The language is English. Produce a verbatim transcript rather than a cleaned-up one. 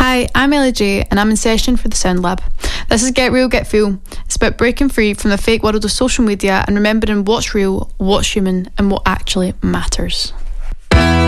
Hi, I'm Ellie J and I'm in session for the Sound Lab. This is Get Real, Get Feel. It's about breaking free from the fake world of social media and remembering what's real, what's human and what actually matters.